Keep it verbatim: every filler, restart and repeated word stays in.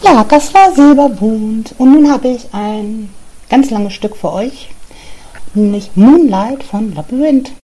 Ja, das war Silbermond und nun habe ich ein ganz langes Stück für euch, nämlich Moonlight von Labyrinth.